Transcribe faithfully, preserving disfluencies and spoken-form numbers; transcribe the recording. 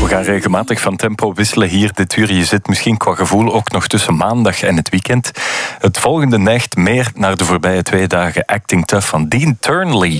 We gaan regelmatig van tempo wisselen hier dit uur. Je zit misschien qua gevoel ook nog tussen maandag en het weekend. Het volgende neigt meer naar de voorbije twee dagen Acting Tough van Dean Turnley.